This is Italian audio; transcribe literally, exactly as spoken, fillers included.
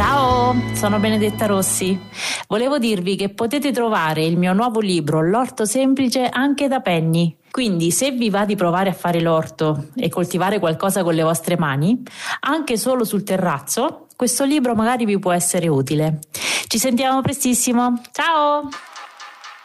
Ciao, sono Benedetta Rossi. Volevo dirvi che potete trovare il mio nuovo libro L'orto semplice anche da Penny. Quindi se vi va di provare a fare l'orto e coltivare qualcosa con le vostre mani, anche solo sul terrazzo, questo libro magari vi può essere utile. Ci sentiamo prestissimo. Ciao!